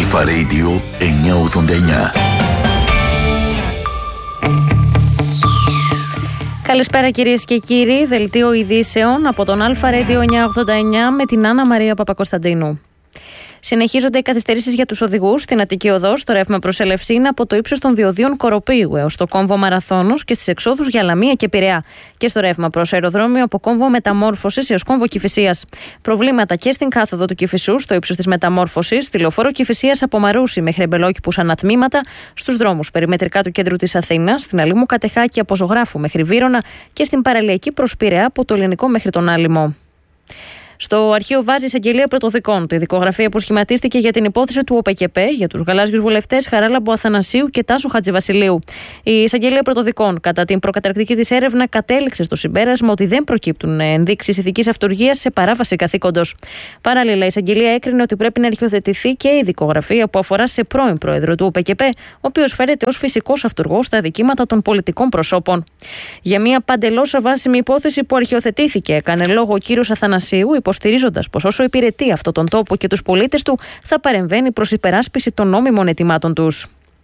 Αλφα Radio 989. Καλησπέρα κυρίες και κύριοι, δελτίο ειδήσεων από τον Αλφα Radio 989 με την Άννα Μαρία Παπακοσταντίνου. Συνεχίζονται οι καθυστερήσεις για τους οδηγούς στην Αττική Οδό, στο ρεύμα προς Ελευσίνα από το ύψος των διοδίων Κοροπίου έως το κόμβο Μαραθώνος και στις εξόδους για Λαμία και Πειραιά, και στο ρεύμα προς αεροδρόμιο από κόμβο Μεταμόρφωσης έως κόμβο Κηφισίας. Προβλήματα και στην κάθοδο του Κηφισού, στο ύψος της Μεταμόρφωσης, στη λεωφόρο Κηφισίας από Μαρούσι μέχρι Εμπελόκηπους ανατμήματα, στους δρόμους περιμετρικά του κέντρου της Αθήνας, στην Αλήμου Κατεχάκη από Ζωγράφου μέχρι Βύρωνα και στην παραλιακή προς Πειραιά από το Ελληνικό μέχρι τον Άλυμο. Στο αρχείο βάζει εισαγγελία πρωτοδικών το ειδικό γραφείο που σχηματίστηκε για την υπόθεση του ΟΠΕΚΕΠΕ για τους γαλάζιους βουλευτές Χαράλαμπο Αθανασίου και Τάσο Χατζηβασιλείου. Η εισαγγελία πρωτοδικών, κατά την προκαταρκτική της έρευνα, κατέληξε στο συμπέρασμα ότι δεν προκύπτουν ενδείξεις ηθικής αυτουργίας σε παράβαση καθήκοντος. Παράλληλα, η εισαγγελία έκρινε ότι πρέπει να αρχιοθετηθεί και ειδικό γραφείο που αφορά σε πρώην πρόεδρο του ΟΠΕΚΕΠΕ, ο οποίος φέρεται ως φυσικός αυτουργός στα αδικήματα των πολιτικών προσώπων. Για μια παντελώς αβάσιμη υπόθεση που αρχιοθετήθηκε, έκανε λόγο ο κύριος Αθανασίου, υποστηρίζοντας πως όσο υπηρετεί αυτόν τον τόπο και τους πολίτες του, θα παρεμβαίνει προς υπεράσπιση των νόμιμων αιτημάτων τους.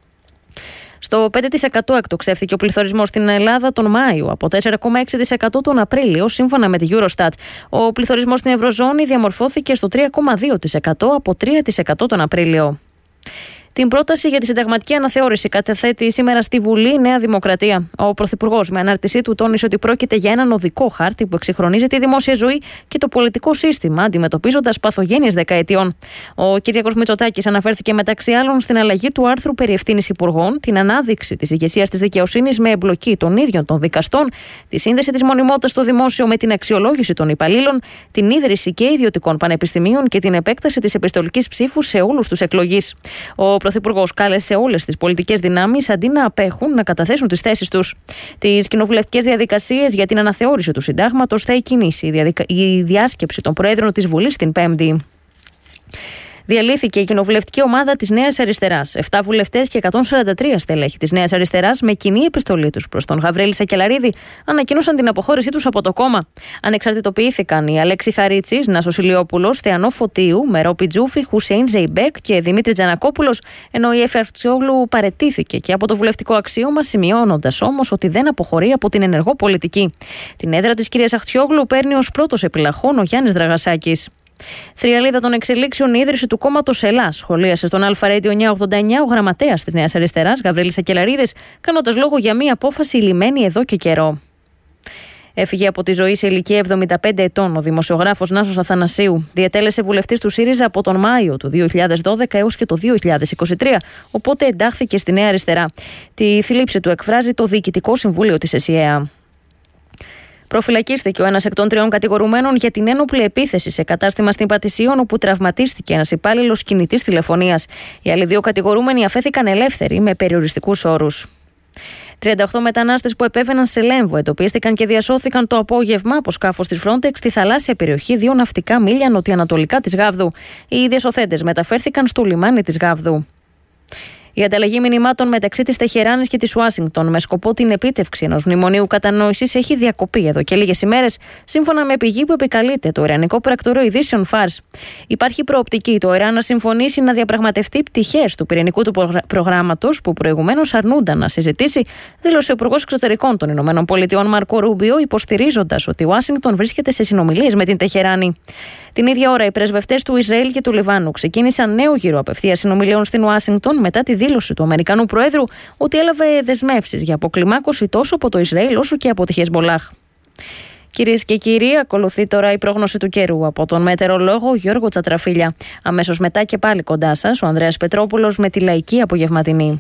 Στο 5% εκτοξεύθηκε ο πληθωρισμός στην Ελλάδα τον Μάιο, από 4,6% τον Απρίλιο, σύμφωνα με τη Eurostat. Ο πληθωρισμός στην Ευρωζώνη διαμορφώθηκε στο 3,2% από 3% τον Απρίλιο. Την πρόταση για τη συνταγματική αναθεώρηση καταθέτει σήμερα στη Βουλή η Νέα Δημοκρατία. Ο Πρωθυπουργός, με ανάρτησή του, τόνισε ότι πρόκειται για έναν οδικό χάρτη που εξυγχρονίζει τη δημόσια ζωή και το πολιτικό σύστημα, αντιμετωπίζοντας παθογένειες δεκαετιών. Ο κ. Μητσοτάκης αναφέρθηκε μεταξύ άλλων στην αλλαγή του άρθρου περί ευθύνης υπουργών, την ανάδειξη της ηγεσίας της δικαιοσύνης με εμπλοκή των ίδιων των δικαστών, τη σύνδεση της μονιμότητας στο δημόσιο με την αξιολόγηση των υπαλλήλων, την ίδρυση και ιδιωτικών πανεπιστημίων και την επέκταση της επιστολικής ψήφου σε όλους τους εκλογείς. Ο Πρωθυπουργός κάλεσε όλες τις πολιτικές δυνάμεις, αντί να απέχουν, να καταθέσουν τις θέσεις τους. Τις κοινοβουλευτικές διαδικασίες για την αναθεώρηση του συντάγματος θα εκκινήσει η διάσκεψη των Προέδρων της Βουλής την Πέμπτη. Διαλύθηκε η κοινοβουλευτική ομάδα της Νέας Αριστεράς. 7 βουλευτές και 143 στελέχη της Νέας Αριστεράς, με κοινή επιστολή τους προς τον Γαβρίλη Σακελαρίδη, ανακοίνωσαν την αποχώρησή τους από το κόμμα. Ανεξαρτητοποιήθηκαν οι Αλέξη Χαρίτσης, Νάσος Ηλιόπουλος, Θεανό Φωτίου, Μερόπη Τζούφη, Χουσέιν Ζεϊμπέκ και Δημήτρη Τζανακόπουλος, ενώ η Εφη Αρχτσιόγλου παραιτήθηκε και από το βουλευτικό αξίωμα, σημειώνοντας όμως ότι δεν αποχωρεί από την ενεργό πολιτική. Την έδρα της κυρίας Αρχτσιόγλου παίρνει ως πρώτος επιλαχών ο Γιάννης Δραγασάκης. Θριαλίδα των εξελίξεων η ίδρυση του κόμματος Ελλάς, σχολίασε στον Αλφα Radio 989 ο γραμματέας της Νέας Αριστεράς, Γαβρίλης Σακελαρίδης, κάνοντας λόγο για μία απόφαση λυμμένη εδώ και καιρό. Έφυγε από τη ζωή σε ηλικία 75 ετών ο δημοσιογράφος Νάσος Αθανασίου. Διετέλεσε βουλευτής του ΣΥΡΙΖΑ από τον Μάιο του 2012 έως και το 2023, οπότε εντάχθηκε στη Νέα Αριστερά. Τη θλίψη του εκφράζει το Διοικητικό Συμβούλιο της ΕΣΥΑ. Προφυλακίστηκε ο ένας εκ των 3 κατηγορουμένων για την ένοπλη επίθεση σε κατάστημα στην Πατησίων, όπου τραυματίστηκε ένας υπάλληλος κινητής τηλεφωνίας. Οι άλλοι 2 κατηγορούμενοι αφέθηκαν ελεύθεροι με περιοριστικούς όρους. 38 μετανάστες που επέβαιναν σε Λέμβο εντοπίστηκαν και διασώθηκαν το απόγευμα από σκάφος της Frontex στη θαλάσσια περιοχή 2 ναυτικά μίλια νοτιοανατολικά της Γάβδου. Οι διασωθέντες μεταφέρθηκαν στο λιμάνι της Γάβδου. Η ανταλλαγή μηνυμάτων μεταξύ της Τεχεράνης και της Ουάσιγκτον με σκοπό την επίτευξη ενός μνημονίου κατανόησης έχει διακοπεί εδώ και λίγες ημέρες, σύμφωνα με πηγή που επικαλείται το Ιρανικό Πρακτορείο Ειδήσεων Φάρς. Υπάρχει προοπτική το Ιράν να συμφωνήσει να διαπραγματευτεί πτυχές του πυρηνικού του προγράμματος που προηγουμένως αρνούνταν να συζητήσει, δήλωσε ο Υπουργός Εξωτερικών των ΗΠΑ Μάρκο Ρούμπιο, υποστηρίζοντας ότι η Ουάσιγκτον βρίσκεται σε συνομιλίες με την Τεχεράνη. Την ίδια ώρα, οι πρεσβευτές του Ισραήλ και του Λιβάνου ξεκίνησαν νέο γύρο απευθείας συνομιλίων στην Ουάσιγκτον μετά τη δήλωση του Αμερικανού Προέδρου ότι έλαβε δεσμεύσεις για αποκλιμάκωση τόσο από το Ισραήλ όσο και από τη Χεσμολάχ. Κυρίες και κύριοι, ακολουθεί τώρα η πρόγνωση του καιρού από τον μετεωρολόγο Γιώργο Τσατραφίλια. Αμέσως μετά και πάλι κοντά σας ο Ανδρέας Πετρόπουλος με τη λαϊκή απογευματινή.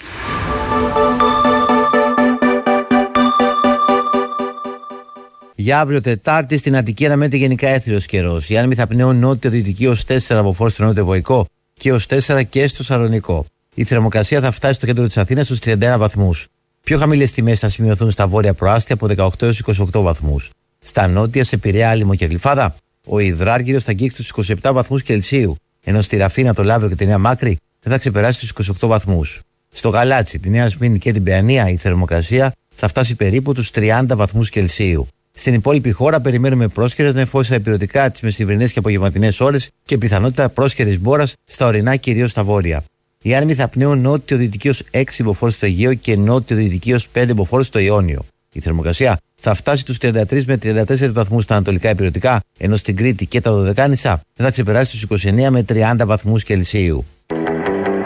Για αύριο Τετάρτη στην Αττική αναμένεται γενικά έθριος καιρός. Οι άνεμοι θα πνέουν νότιο-δυτική ως 4 από φόρτ στο νότιο-βοϊκό και ως 4 και στο Σαλονικό. Η θερμοκρασία θα φτάσει στο κέντρο της Αθήνας στους 31 βαθμούς. Πιο χαμηλές τιμές θα σημειωθούν στα βόρεια προάστια από 18 έως 28 βαθμούς. Στα νότια, σε Πειραιά, Άλυμο και Γλυφάδα, ο υδράργυρος θα αγγίξει τους 27 βαθμούς Κελσίου, ενώ στη Ραφίνα, το Λαύριο και τη Νέα Μάκρη δεν θα ξεπεράσει τους 28 βαθμούς. Στο Γαλάτσι, τη Νέα Σμύρνη και την Παιανία η θερμοκρασία θα φτάσει περίπου τους 30 βαθμούς Κελσίου. Στην υπόλοιπη χώρα περιμένουμε πρόσχερες νεφώσεις στα ηπειρωτικά, τις μεσημβρινές και απογευματινές ώρες και πιθανότητα πρόσχερης μπόρας στα ορεινά, κυρίως στα βόρεια. Οι άνεμοι θα πνέουν νότιο-δυτική ως 6 μποφόρ στο Αιγαίο και νότιο-δυτική ως 5 μποφόρ στο Ιόνιο. Η θερμοκρασία θα φτάσει τους 33 με 34 βαθμούς στα ανατολικά ηπειρωτικά, ενώ στην Κρήτη και τα Δωδεκάνησα θα ξεπεράσει τους 29 με 30 βαθμούς Κελσίου.